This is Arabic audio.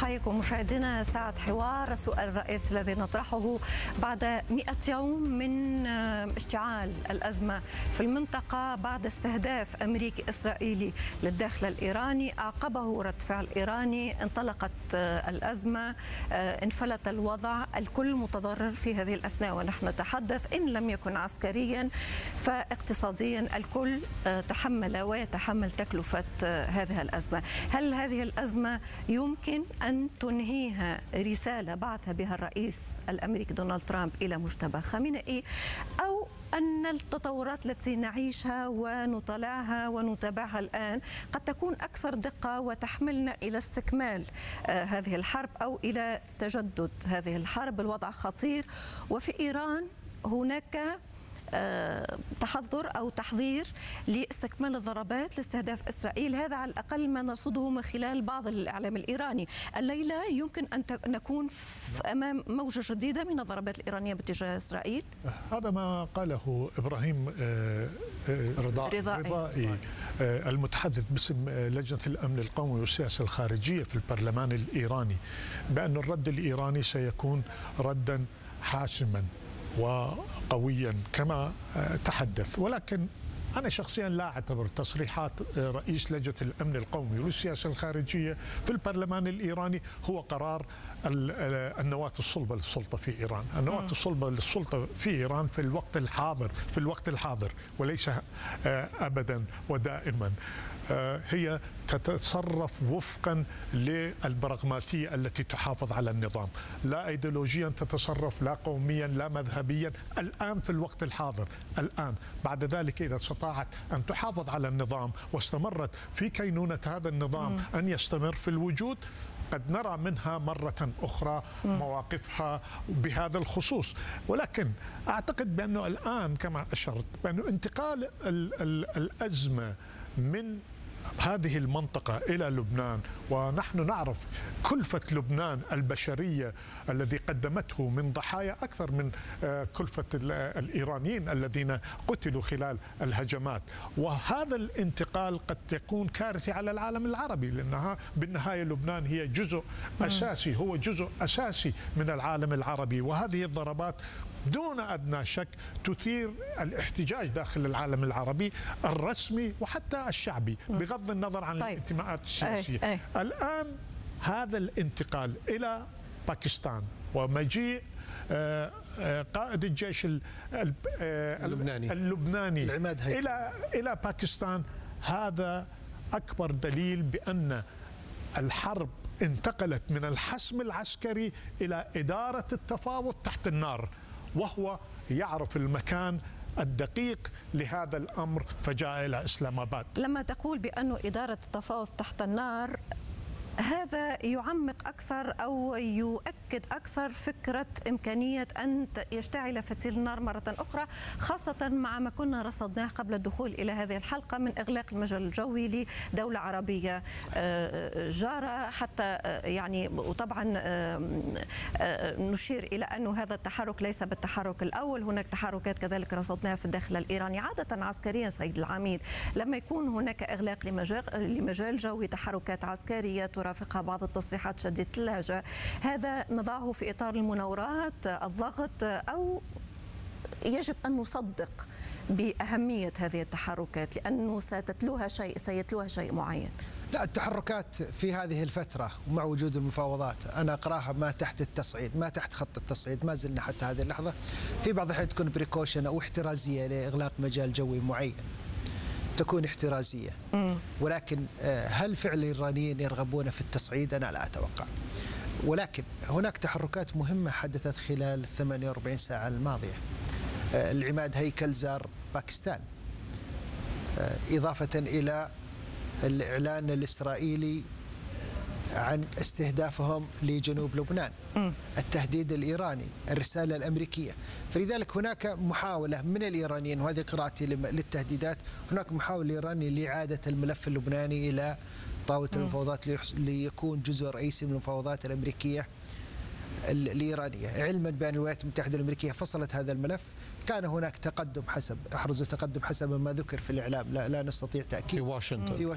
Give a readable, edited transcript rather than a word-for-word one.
أحييكم مشاهدينا. ساعة حوار. السؤال الرئيسي الذي نطرحه بعد 100 يوم من اشتعال الأزمة في المنطقة بعد استهداف أمريكي إسرائيلي للداخل الإيراني، أعقبه رد فعل إيراني، انطلقت الأزمة، انفلت الوضع، الكل متضرر في هذه الأثناء، ونحن نتحدث إن لم يكن عسكريا فاقتصاديا الكل تحمل ويتحمل تكلفة هذه الأزمة. هل هذه الأزمة يمكن أن تنهيها رسالة بعث بها الرئيس الأمريكي دونالد ترامب إلى مجتبى خامنئي، أو أن التطورات التي نعيشها ونطلعها ونتابعها الآن قد تكون أكثر دقة وتحملنا إلى استكمال هذه الحرب أو إلى تجدد هذه الحرب؟ الوضع خطير، وفي إيران هناك تحضر أو تحضير لاستكمال الضربات لاستهداف إسرائيل. هذا على الأقل ما نرصده من خلال بعض الإعلام الإيراني. الليلة يمكن أن نكون أمام موجة جديدة من الضربات الإيرانية باتجاه إسرائيل. هذا ما قاله إبراهيم رضائي المتحدث باسم لجنة الأمن القومي والسياسة الخارجية في البرلمان الإيراني، بأن الرد الإيراني سيكون ردا حاسما وقويا كما تحدث. ولكن أنا شخصيا لا أعتبر تصريحات رئيس لجنة الأمن القومي والسياسة الخارجية في البرلمان الإيراني هو قرار النواة الصلبة للسلطة في إيران. النواة الصلبة للسلطة في إيران في الوقت الحاضر وليس أبدا ودائما هي تتصرف وفقا للبراغماتية التي تحافظ على النظام، لا أيديولوجيا تتصرف، لا قوميا، لا مذهبيا. الآن في الوقت الحاضر، الآن بعد ذلك إذا استطاعت أن تحافظ على النظام واستمرت في كينونة هذا النظام أن يستمر في الوجود، قد نرى منها مرة أخرى مواقفها بهذا الخصوص. ولكن أعتقد بأنه الآن كما أشرت بأنه انتقال الأزمة من هذه المنطقة إلى لبنان، ونحن نعرف كلفة لبنان البشرية الذي قدمته من ضحايا أكثر من كلفة الإيرانيين الذين قتلوا خلال الهجمات، وهذا الانتقال قد يكون كارثي على العالم العربي، لأنها بالنهاية لبنان هي جزء أساسي، هو جزء أساسي من العالم العربي، وهذه الضربات دون أدنى شك تثير الاحتجاج داخل العالم العربي الرسمي وحتى الشعبي بغض النظر عن الانتماءات السياسية. الآن هذا الانتقال إلى باكستان ومجيء قائد الجيش اللبناني إلى باكستان، هذا أكبر دليل بأن الحرب انتقلت من الحسم العسكري إلى إدارة التفاوض تحت النار، وهو يعرف المكان الدقيق لهذا الأمر فجاء إلى إسلام آباد. لما تقول بأن إدارة التفاوض تحت النار، هذا يعمق أكثر أو يؤكد أكثر فكرة إمكانية أن يشتعل فتيل النار مرة أخرى، خاصة مع ما كنا رصدناه قبل الدخول إلى هذه الحلقة من إغلاق المجال الجوي لدولة عربية جارة حتى يعني. وطبعا نشير إلى أن هذا التحرك ليس بالتحرك الأول، هناك تحركات كذلك رصدناها في الداخل الإيراني. عادة عسكريا سيد العميد، لما يكون هناك إغلاق لمجال جوي، تحركات عسكرية ترافقها بعض التصريحات شديدة اللهجة، هذا نضعه في إطار المناورات، الضغط، أو يجب أن نصدق بأهمية هذه التحركات لأنه سيتلوها شيء معين؟ لا، التحركات في هذه الفترة مع وجود المفاوضات أنا أقراها ما تحت التصعيد، ما تحت خط التصعيد، ما زلنا حتى هذه اللحظة. في بعض الأحيان تكون بريكوشن أو احترازية لإغلاق مجال جوي معين، تكون احترازية، ولكن هل فعلا الإيرانيين يرغبون في التصعيد؟ أنا لا أتوقع. ولكن هناك تحركات مهمة حدثت خلال 48 ساعة الماضية. العماد هيكل زار باكستان، إضافة إلى الإعلان الإسرائيلي عن استهدافهم لجنوب لبنان، التهديد الإيراني، الرسالة الأمريكية. فلذلك هناك محاولة من الإيرانيين، وهذه قراءتي للتهديدات، هناك محاولة إيرانية لإعادة الملف اللبناني إلى طاولة المفاوضات ليكون جزء رئيسي من المفاوضات الأمريكية الإيرانية، علما بأن الولايات المتحدة الأمريكية فصلت هذا الملف. كان هناك تقدم، أحرزوا تقدم حسب ما ذكر في الإعلام، لا نستطيع تأكيد، في واشنطن.